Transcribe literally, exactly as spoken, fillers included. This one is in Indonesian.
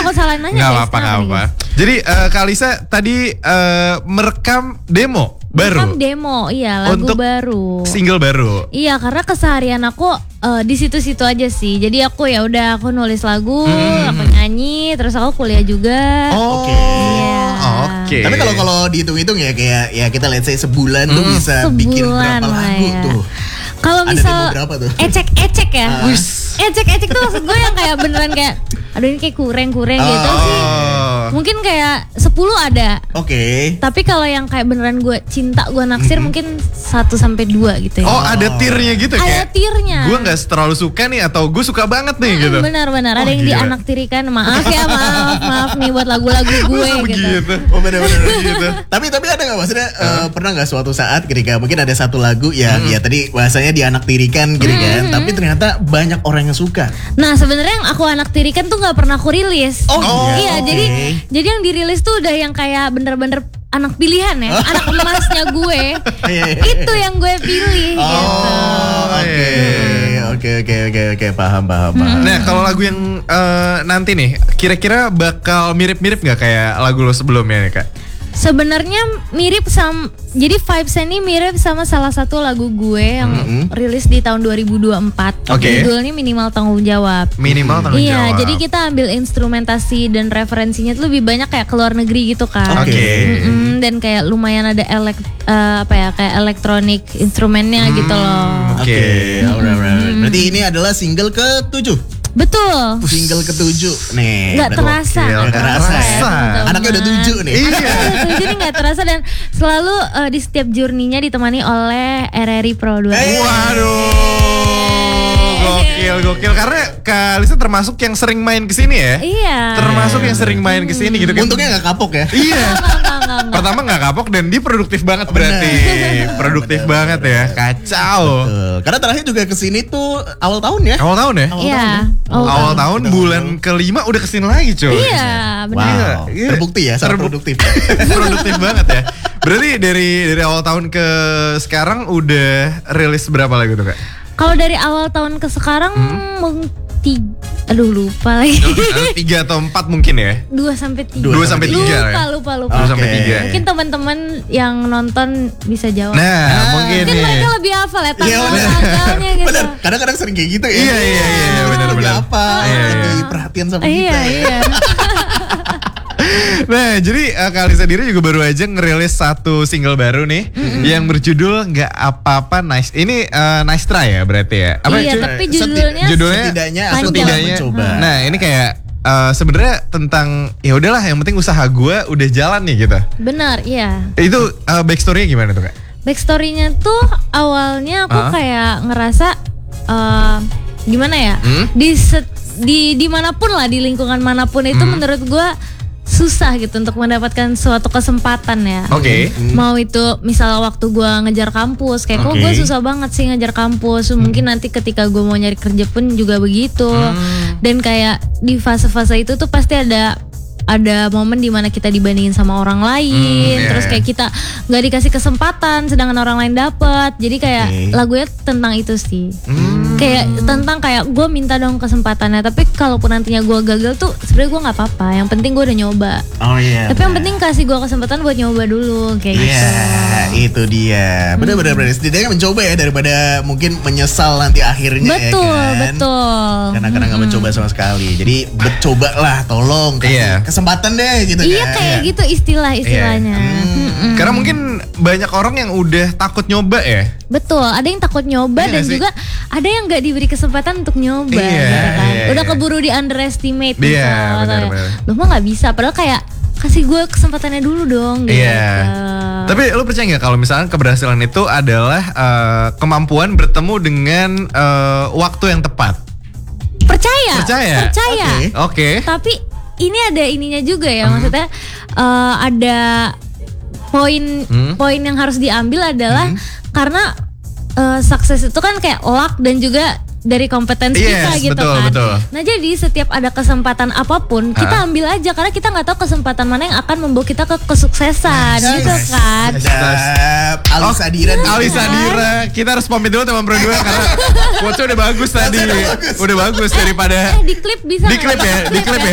takut salah nanya. Gak apa-apa, gak apa. Jadi uh, Kak Alisa tadi uh, merekam demo baru. Merekam demo, iya lagu untuk baru. Single baru. Iya, karena keseharian aku uh, di situ-situ aja sih. Jadi aku ya udah aku nulis lagu, hmm. aku nyanyi, terus aku kuliah juga. Oh, oke. Okay. Iya. Oke. Okay. Tapi kalau kalau dihitung-hitung ya kayak ya kita let's say sebulan hmm. tuh bisa sebulan bikin berapa lagu ya. tuh? Kalau misal ecek-ecek ya. Uh. Ecek-ecek tuh maksud gue yang kayak beneran kayak aduh ini kayak kurang-kurang oh. gitu sih. Mungkin kayak sepuluh ada. Oke. Okay. Tapi kalau yang kayak beneran gue cinta, gue naksir mm-hmm. mungkin satu sampai dua gitu ya. Oh, ada tiernya gitu kayak. Ada tiernya. Gue enggak terlalu suka nih atau gue suka banget nih hmm, gitu. Benar-benar oh, ada yang gila. dianaktirikan. Maaf ya, maaf, maaf nih buat lagu-lagu gue gitu. gitu. Oh, benar-benar gitu. Tapi tapi ada enggak maksudnya uh. Uh, pernah enggak suatu saat ketika mungkin ada satu lagu yang hmm. ya tadi bahasanya dianaktirikan gitu hmm. kan, tapi ternyata banyak orang yang suka. Nah, sebenarnya yang aku anaktirikan tuh enggak pernah aku rilis. Oh, oh iya, okay. jadi jadi yang dirilis tuh udah yang kayak bener-bener anak pilihan ya, anak emasnya gue. Itu yang gue pilih oh, gitu. Oke, oke, oke, oke, oke, paham, paham, paham. Nah, kalau lagu yang uh, nanti nih, kira-kira bakal mirip-mirip nggak kayak lagu lo sebelumnya nih Kak? Sebenarnya mirip sama, jadi vibes-nya ini mirip sama salah satu lagu gue yang mm-hmm. rilis di tahun dua ribu dua puluh empat. Okay. Judulnya Minimal Tanggung Jawab. Minimal Tanggung iya, Jawab. Iya, jadi kita ambil instrumentasi dan referensinya tuh lebih banyak kayak ke luar negeri gitu kan. Oke. Okay. Mm-hmm, dan kayak lumayan ada elek, uh, apa ya kayak elektronik instrumennya hmm, gitu loh. Oke. Okay. Mm-hmm. Alright. Berarti ini adalah single ketujuh. Betul. Single ketujuh nih. Gak terasa. Gak terasa. terasa. Ya, anaknya udah tujuh nih. Iya. Anaknya udah tujuh nih gak terasa dan selalu uh, di setiap journey-nya ditemani oleh R R I Pro dua. Hey. Waduh. Gokil, gokil. Karena Kak Alisa termasuk yang sering main kesini ya. Iya. Termasuk yang sering main kesini gitu kan. Untungnya gak kapok ya. Iya. Pertama gak kapok dan dia produktif banget berarti. Produktif bener, banget bener, ya. Kacau. Betul. Karena terakhir juga kesini tuh awal tahun ya. Awal tahun ya? Iya. Awal, awal tahun betul, bulan betul. kelima udah kesini lagi coy. Iya benar. Wow. Iya. Terbukti ya, sangat Terbuk- produktif. Produktif banget ya. Berarti dari dari awal tahun ke sekarang udah rilis berapa lagu tuh Kak? Kalau dari awal tahun ke sekarang hmm? mungkin aduh lupa lagi. Tiga atau empat mungkin ya? Dua sampai tiga. Dua sampai tiga. Lupa, lupa, lupa. Dua sampai tiga. Mungkin teman-teman yang nonton bisa jawab. Nah, nah mungkin. Mungkin mereka lebih hafal ya tanggal-tanggalnya gitu. Bener. Kadang-kadang sering kayak gitu ya. Iya, iya, iya, benar-benar. Apa? Jadi perhatian sama kita. Iya, iya. Nah, jadi uh, Kak Alisa sendiri juga baru aja ngerilis satu single baru nih mm-hmm. yang berjudul Nggak Apa-apa Nice. Ini uh, Nice Try ya berarti ya? Apa iya, cuy? Tapi judulnya, judulnya setidaknya aku setidaknya mencoba. Nah, ini kayak uh, sebenarnya tentang ya udahlah yang penting usaha gue udah jalan nih gitu. Benar, iya. Itu uh, backstory-nya gimana tuh Kak? Backstory-nya tuh awalnya aku uh? kayak ngerasa uh, gimana ya? Hmm? Di set, di dimanapun lah, di lingkungan manapun itu hmm. menurut gue susah gitu untuk mendapatkan suatu kesempatan ya. Oke. Okay. Mau itu misalnya waktu gue ngejar kampus, kayak okay. kok gue susah banget sih ngejar kampus. Mungkin nanti ketika gue mau nyari kerja pun juga begitu. Hmm. Dan kayak di fase-fase itu tuh pasti ada ada momen dimana kita dibandingin sama orang lain, hmm, yeah. terus kayak kita nggak dikasih kesempatan, sedangkan orang lain dapet. Jadi kayak okay. lagunya tentang itu sih, hmm. kayak tentang kayak gue minta dong kesempatannya. Tapi kalaupun nantinya gue gagal tuh, sebenarnya gue nggak apa-apa. Yang penting gue udah nyoba. Oh iya. Yeah, tapi yang penting kasih gue kesempatan buat nyoba dulu, kayak yeah, gitu. Itu dia. Benar-benar hmm. setidaknya mencoba ya daripada mungkin menyesal nanti akhirnya. Betul, ya kan? betul. Karena karena nggak hmm. mencoba sama sekali. Jadi mencoba lah, tolong. Iya. Yeah. Kesempatan deh gitu iya, kan. kayak gitu istilah-istilahnya. Iya. Hmm. Hmm. Karena mungkin banyak orang yang udah takut nyoba ya. Betul, ada yang takut nyoba iya, dan sih? juga ada yang nggak diberi kesempatan untuk nyoba iya, gitu kan. Iya, udah iya. keburu di underestimate iya, misalnya. Benar, benar. Loh mah nggak bisa, padahal kayak kasih gue kesempatannya dulu dong gitu. Iya. Tapi lu percaya nggak kalau misalnya keberhasilan itu adalah uh, kemampuan bertemu dengan uh, waktu yang tepat? Percaya. Percaya. Percaya. Oke. Okay. Okay. Tapi ini ada ininya juga ya, hmm. maksudnya uh, ada poin hmm. poin yang harus diambil adalah hmm. karena uh, sukses itu kan kayak luck dan juga dari kompetensi yes, kita gitu betul, kan. Betul. Nah jadi setiap ada kesempatan apapun, kita Hah? ambil aja karena kita nggak tahu kesempatan mana yang akan membawa kita ke kesuksesan yes, gitu yes. kan. Alisa Dira. Alisa Dira. Kita harus pamit dulu teman Pro dua karena quotes-nya udah bagus tadi. Udah bagus daripada eh, di klip bisa. Di klip ya, di klip ya.